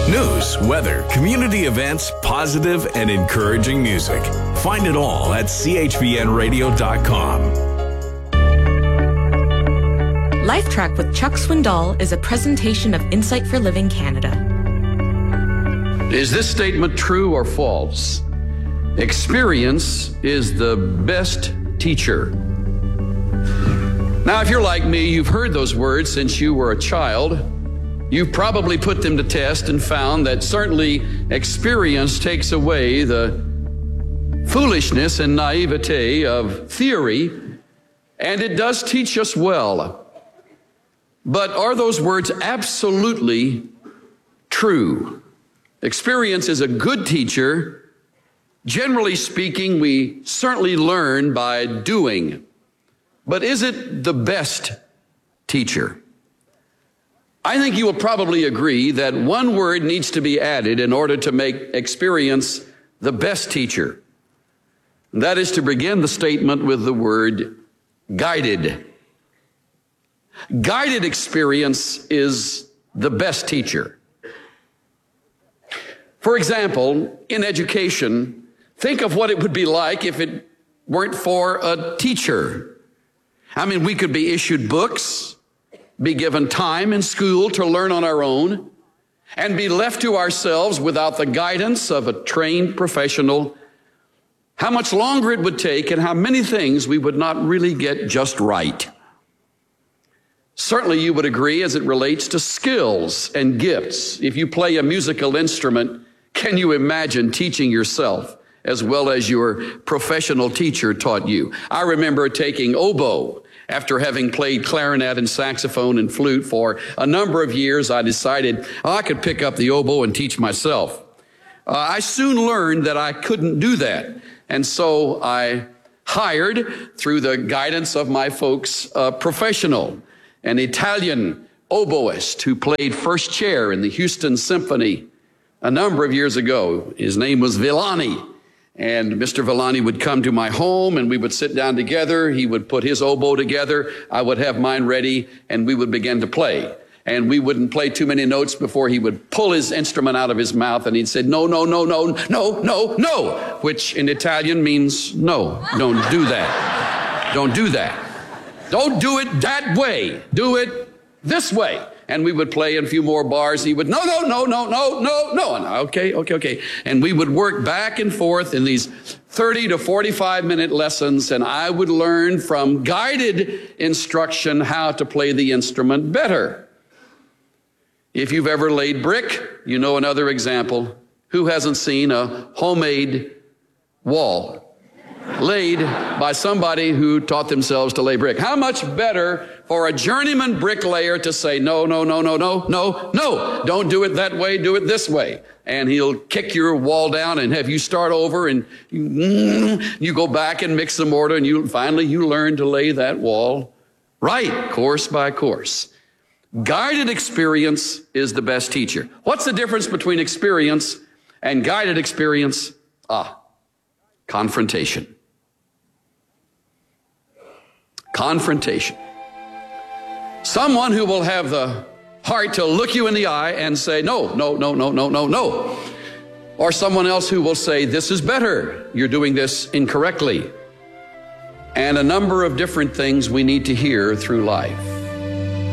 News, weather, community events, positive and encouraging music. Find it all at chbnradio.com. Life Track with Chuck Swindoll is a presentation of Insight for Living Canada. Is this statement true or false? Experience is the best teacher. Now, if you're like me, you've heard those words since you were a child. You've probably put them to test and found that certainly experience takes away the foolishness and naivete of theory, and it does teach us well. But are those words absolutely true? Experience is a good teacher. Generally speaking, we certainly learn by doing. But is it the best teacher? I think you will probably agree that one word needs to be added in order to make experience the best teacher. And that is to begin the statement with the word guided. Guided experience is the best teacher. For example, in education, think of what it would be like if it weren't for a teacher. I mean, we could be issued books, be given time in school to learn on our own, and be left to ourselves without the guidance of a trained professional. How much longer it would take and how many things we would not really get just right. Certainly you would agree as it relates to skills and gifts. If you play a musical instrument, can you imagine teaching yourself as well as your professional teacher taught you? I remember taking oboe. After having played clarinet and saxophone and flute for a number of years, I decided I could pick up the oboe and teach myself. I soon learned that I couldn't do that. And so I hired, through the guidance of my folks, a professional, an Italian oboist who played first chair in the Houston Symphony a number of years ago. His name was Villani. And Mr. Villani would come to my home and we would sit down together. He would put his oboe together. I would have mine ready and we would begin to play. And we wouldn't play too many notes before he would pull his instrument out of his mouth and he'd say, no, no, no, no, no, no, no, which in Italian means no, don't do that. Don't do that. Don't do it that way. Do it this way. And we would play in a few more bars. He would, no, no, no, no, no, no, no. And okay. And we would work back and forth in these 30 to 45-minute lessons, and I would learn from guided instruction how to play the instrument better. If you've ever laid brick, you know another example. Who hasn't seen a homemade wall laid by somebody who taught themselves to lay brick? How much better for a journeyman bricklayer to say, no, no, no, no, no, no, no, don't do it that way, do it this way. And he'll kick your wall down and have you start over and you go back and mix the mortar and finally you learn to lay that wall right, course by course. Guided experience is the best teacher. What's the difference between experience and guided experience? Confrontation. Confrontation. Someone who will have the heart to look you in the eye and say, no, no, no, no, no, no, no. Or someone else who will say, this is better. You're doing this incorrectly. And a number of different things we need to hear through life.